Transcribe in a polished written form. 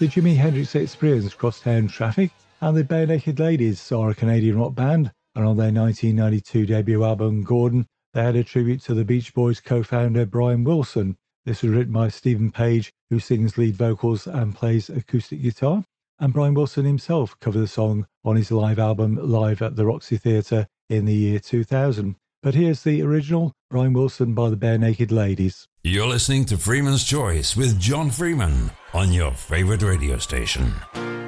The Jimi Hendrix Experience Crosstown Traffic, and the Bare Naked Ladies are a Canadian rock band, and on their 1992 debut album Gordon, they had a tribute to the Beach Boys co-founder Brian Wilson. This was written by Stephen Page, who sings lead vocals and plays acoustic guitar, and Brian Wilson himself covered the song on his live album Live at the Roxy Theatre in the year 2000. But here's the original, Brian Wilson by the Bare Naked Ladies. You're listening to Freeman's Choice with John Freeman on your favorite radio station.